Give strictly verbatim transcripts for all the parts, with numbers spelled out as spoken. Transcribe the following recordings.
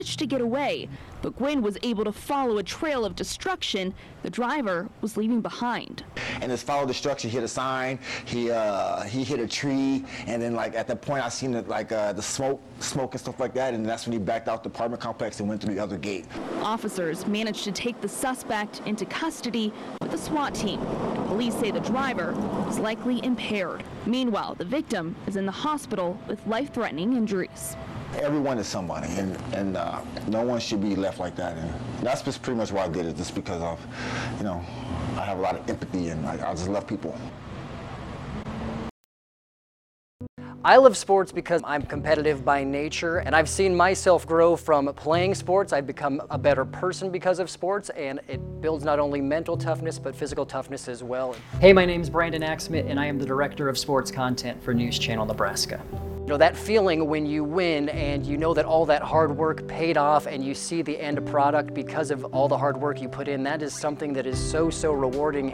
to get away, but Gwynn was able to follow a trail of destruction the driver was leaving behind. And this follow destruction, he hit a sign, he uh, he hit a tree, and then like at that point I seen the, like uh, the smoke, smoke and stuff like that, and that's when he backed out the apartment complex and went through the other gate. Officers managed to take the suspect into custody with a SWAT team. Police say the driver was likely impaired. Meanwhile, the victim is in the hospital with life-threatening injuries. Everyone is somebody, and, and uh, no one should be left like that. And that's just pretty much why I did it, just because of, you know, I have a lot of empathy and I, I just love people. I love sports because I'm competitive by nature, and I've seen myself grow from playing sports. I've become a better person because of sports, and it builds not only mental toughness, but physical toughness as well. Hey, my name's Brandon Axmit, and I am the Director of Sports Content for News Channel Nebraska. You know, that feeling when you win and you know that all that hard work paid off and you see the end product because of all the hard work you put in, that is something that is so, so rewarding.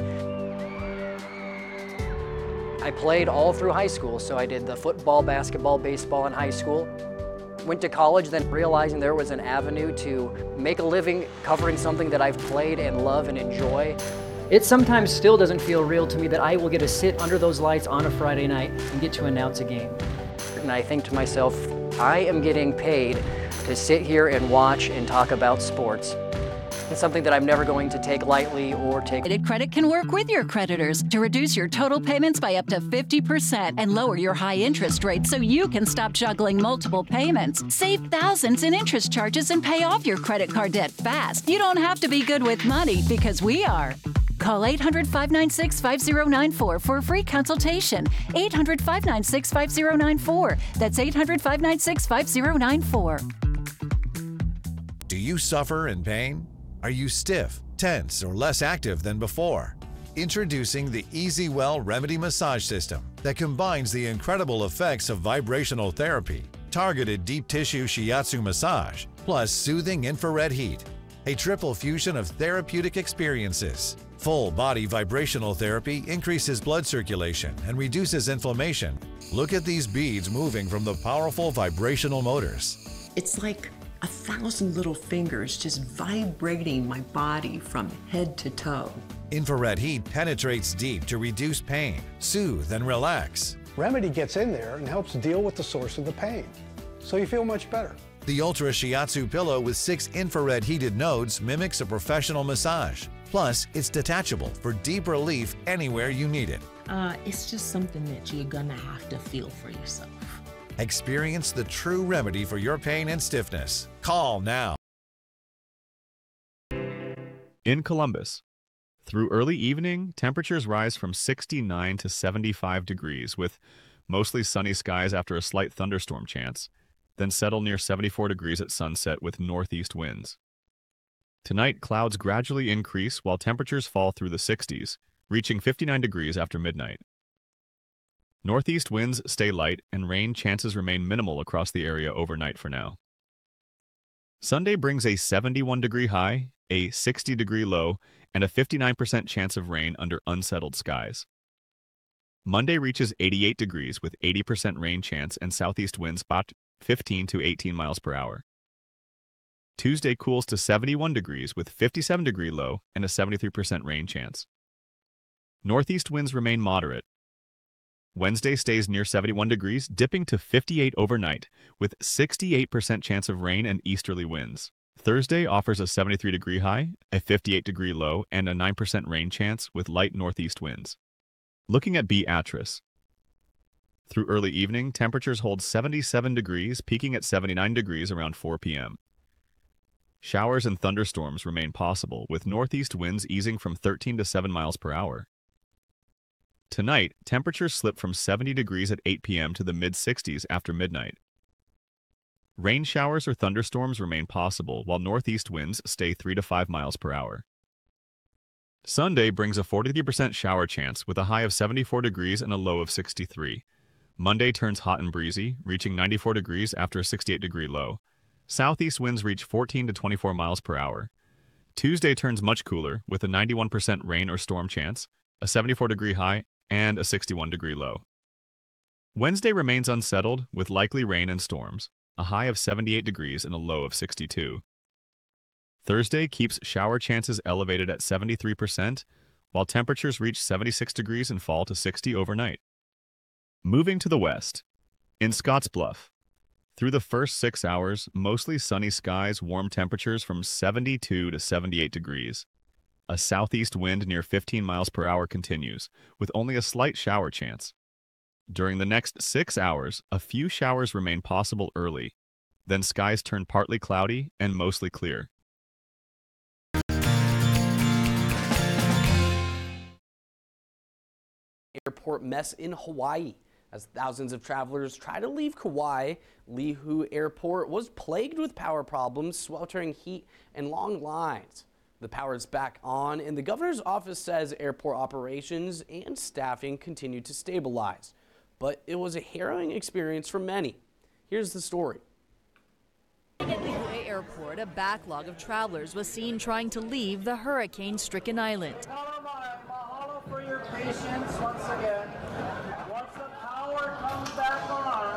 I played all through high school, so I did the football, basketball, baseball in high school. Went to college, then realizing there was an avenue to make a living covering something that I've played and love and enjoy. It sometimes still doesn't feel real to me that I will get to sit under those lights on a Friday night and get to announce a game. And I think to myself, I am getting paid to sit here and watch and talk about sports. It's something that I'm never going to take lightly or take. United Credit can work with your creditors to reduce your total payments by up to fifty percent and lower your high interest rate so you can stop juggling multiple payments. Save thousands in interest charges and pay off your credit card debt fast. You don't have to be good with money because we are. Call eight hundred, five nine six, five zero nine four for a free consultation. eight hundred, five nine six, five zero nine four. That's eight hundred, five nine six, five zero nine four. Do you suffer in pain? Are you stiff, tense, or less active than before? Introducing the EasyWell Remedy Massage System that combines the incredible effects of vibrational therapy, targeted deep tissue shiatsu massage, plus soothing infrared heat. A triple fusion of therapeutic experiences. Full body vibrational therapy increases blood circulation and reduces inflammation. Look at these beads moving from the powerful vibrational motors. It's like a thousand little fingers just vibrating my body from head to toe. Infrared heat penetrates deep to reduce pain, soothe, and relax. Remedy gets in there and helps deal with the source of the pain, so you feel much better. The Ultra Shiatsu pillow with six infrared heated nodes mimics a professional massage. Plus, it's detachable for deep relief anywhere you need it. Uh, it's just something that you're gonna have to feel for yourself. Experience the true remedy for your pain and stiffness. Call now. In Columbus, through early evening, temperatures rise from sixty-nine to seventy-five degrees with mostly sunny skies after a slight thunderstorm chance, then settle near seventy-four degrees at sunset with northeast winds. Tonight, clouds gradually increase while temperatures fall through the sixties, reaching fifty-nine degrees after midnight. Northeast winds stay light and rain chances remain minimal across the area overnight for now. Sunday brings a seventy-one degree high, a sixty degree low, and a fifty-nine percent chance of rain under unsettled skies. Monday reaches eighty-eight degrees with eighty percent rain chance and southeast winds about fifteen to eighteen miles per hour. Tuesday cools to seventy-one degrees with fifty-seven degree low and a seventy-three percent rain chance. Northeast winds remain moderate. Wednesday stays near seventy-one degrees, dipping to fifty-eight overnight with sixty-eight percent chance of rain and easterly winds. Thursday offers a seventy-three degree high, a fifty-eight degree low, and a nine percent rain chance with light northeast winds. Looking at Beatrice. Through early evening, temperatures hold seventy-seven degrees, peaking at seventy-nine degrees around four p m Showers and thunderstorms remain possible, with northeast winds easing from thirteen to seven miles per hour. Tonight, temperatures slip from seventy degrees at eight p m to the mid-sixties after midnight. Rain showers or thunderstorms remain possible, while northeast winds stay three to five miles per hour. Sunday brings a forty-three percent shower chance with a high of seventy-four degrees and a low of sixty-three. Monday turns hot and breezy, reaching ninety-four degrees after a sixty-eight degree low. Southeast winds reach fourteen to twenty-four miles per hour. Tuesday turns much cooler with a ninety-one percent rain or storm chance, a seventy-four degree high, and a sixty-one degree low. Wednesday remains unsettled with likely rain and storms. a high of seventy-eight degrees and a low of sixty-two. Thursday keeps shower chances elevated at seventy-three percent, while temperatures reach seventy-six degrees and fall to sixty overnight. Moving to the west, in Scottsbluff, through the first six hours, mostly sunny skies, warm temperatures from seventy-two to seventy-eight degrees. A southeast wind near fifteen miles per hour continues, with only a slight shower chance. During the next six hours, a few showers remain possible early. Then skies turn partly cloudy and mostly clear. Airport mess in Hawaii. As thousands of travelers try to leave Kauai, Lihu Airport was plagued with power problems, sweltering heat, and long lines. The power is back on, and the governor's office says airport operations and staffing continue to stabilize. But it was a harrowing experience for many. Here's the story. At Lihu Airport, a backlog of travelers was seen trying to leave the hurricane-stricken island. Mahalo for your patience once again. Once the power comes back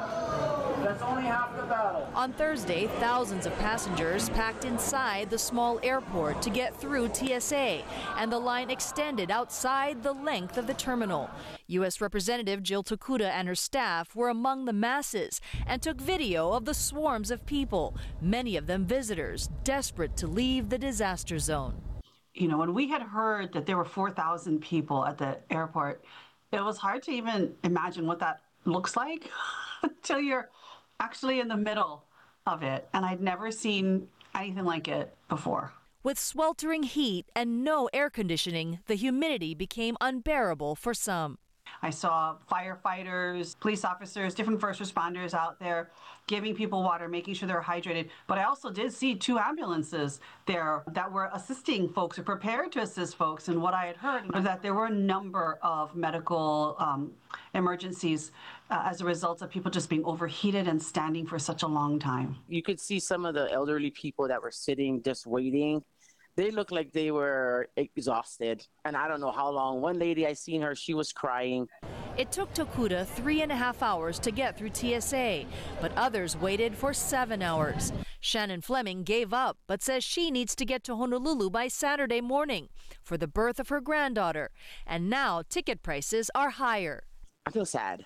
on, that's only half the battle. On Thursday, thousands of passengers packed inside the small airport to get through T S A, and the line extended outside the length of the terminal. U S Representative Jill Tokuda and her staff were among the masses and took video of the swarms of people, many of them visitors, desperate to leave the disaster zone. You know, when we had heard that there were four thousand people at the airport, it was hard to even imagine what that looks like until you're actually in the middle of it. And I'd never seen anything like it before. With sweltering heat and no air conditioning, the humidity became unbearable for some. I saw firefighters, police officers, different first responders out there giving people water, making sure they're hydrated. But I also did see two ambulances there that were assisting folks or prepared to assist folks. And what I had heard was that there were a number of medical um, emergencies uh, as a result of people just being overheated and standing for such a long time. You could see some of the elderly people that were sitting just waiting. They looked like they were exhausted, and I don't know how long. One lady, I seen her, she was crying. It took Tokuda three and a half hours to get through T S A, but others waited for seven hours. Shannon Fleming gave up, but says she needs to get to Honolulu by Saturday morning for the birth of her granddaughter, and now ticket prices are higher. I feel sad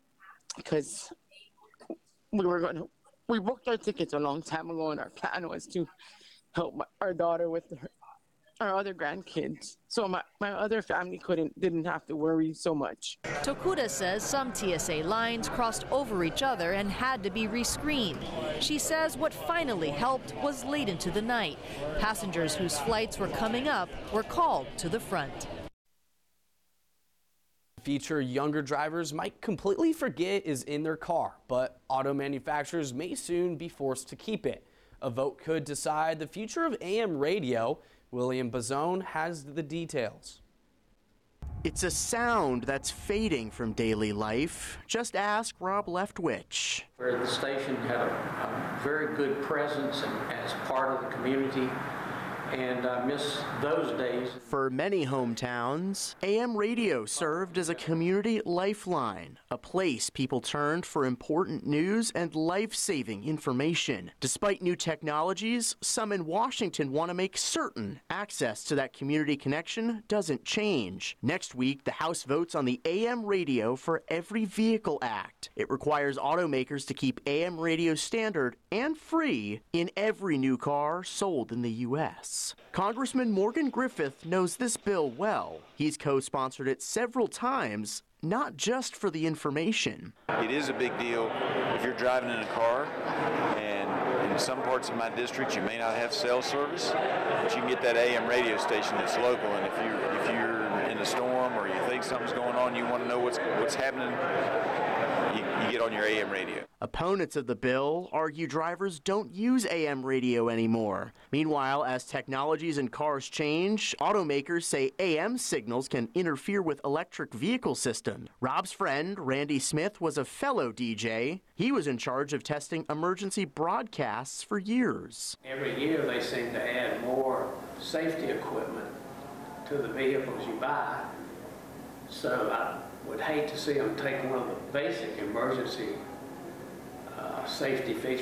because we were going to, we booked our tickets a long time ago, and our plan was to help my, our daughter with her, our other grandkids, so my, my other family couldn't didn't have to worry so much. Tokuda says some T S A lines crossed over each other and had to be rescreened. She says what finally helped was late into the night. Passengers whose flights were coming up were called to the front. Feature younger drivers might completely forget is in their car, but auto manufacturers may soon be forced to keep it. A vote could decide the future of A M radio. William Bazone has the details. It's a sound that's fading from daily life. Just ask Rob Leftwich. Where the station had a, a very good presence and as part of the community, and I miss those days. For many hometowns, A M radio served as a community lifeline, a place people turned for important news and life-saving information. Despite new technologies, some in Washington want to make certain access to that community connection doesn't change. Next week, the House votes on the A M Radio for Every Vehicle Act. It requires automakers to keep A M radio standard and free in every new car sold in the U S Congressman Morgan Griffith knows this bill well. He's co-sponsored it several times, not just for the information. It is a big deal if you're driving in a car, and in some parts of my district you may not have cell service, but you can get that A M radio station that's local, and if you're, if you're in a storm or you think something's going on, you want to know what's, what's happening, you, you get on your A M radio. Opponents of the bill argue drivers don't use A M radio anymore. Meanwhile, as technologies in cars change, automakers say A M signals can interfere with electric vehicle systems. Rob's friend, Randy Smith, was a fellow D J. He was in charge of testing emergency broadcasts for years. Every year they seem to add more safety equipment to the vehicles you buy. So I would hate to see them take one of the basic emergency Uh, safety features